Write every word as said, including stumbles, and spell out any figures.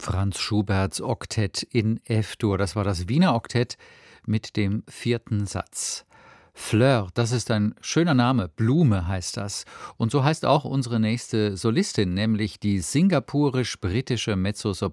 Franz Schuberts Oktett in F-Dur. Das war das Wiener Oktett mit dem vierten Satz. Fleur, das ist ein schöner Name. Blume heißt das. Und so heißt auch unsere nächste Solistin, nämlich die singapurisch-britische Mezzosopranistin